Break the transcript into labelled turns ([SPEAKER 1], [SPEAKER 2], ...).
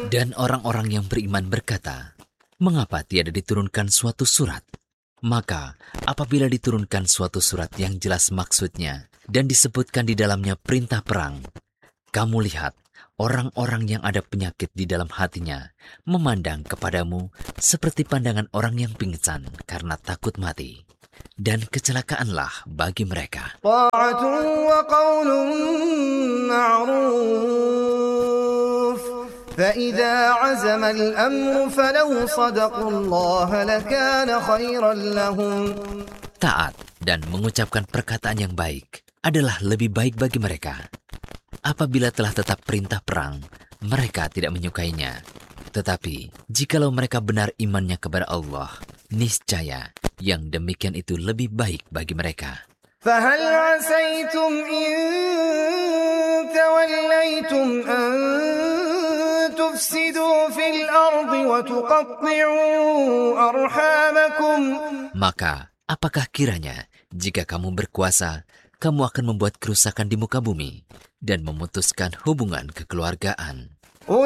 [SPEAKER 1] Dan orang-orang yang beriman berkata, mengapa tiada diturunkan suatu surat? Maka apabila diturunkan suatu surat yang jelas maksudnya dan disebutkan di dalamnya perintah perang, kamu lihat orang-orang yang ada penyakit di dalam hatinya memandang kepadamu seperti pandangan orang yang pingsan karena takut mati. Dan kecelakaanlah bagi mereka.
[SPEAKER 2] فإذا عزم الأمر فلو صدقوا الله لكان خيرا لهم.
[SPEAKER 1] Taat dan mengucapkan perkataan yang baik adalah lebih baik bagi mereka. Apabila telah tetap perintah perang, mereka tidak menyukainya. Tetapi, jikalau mereka benar imannya kepada Allah, niscaya yang demikian itu lebih baik bagi mereka.
[SPEAKER 2] فهل عسيتم إن توليتم أن تفسدوا في الأرض وتقطعوا أرحامكم.
[SPEAKER 1] Maka, apakah kiranya jika kamu berkuasa, kamu akan membuat kerusakan di muka bumi dan memutuskan hubungan kekeluargaan?